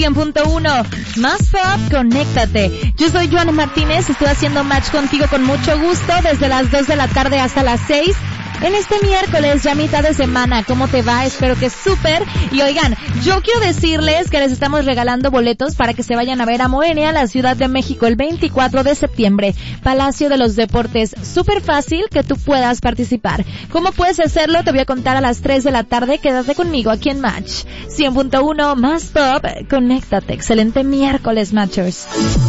100.1 más pop, conéctate. Yo soy Joana Martínez, estoy haciendo match contigo con mucho gusto desde las 2 de la tarde hasta las 6. En este miércoles, ya mitad de semana, ¿cómo te va? Espero que súper. Y oigan, yo quiero decirles que les estamos regalando boletos para que se vayan a ver a Moenia, la Ciudad de México, el 24 de septiembre. Palacio de los Deportes. Súper fácil que tú puedas participar. ¿Cómo puedes hacerlo? Te voy a contar a las 3 de la tarde. Quédate conmigo aquí en Match. 100.1 más pop. Conéctate. Excelente miércoles, Matchers.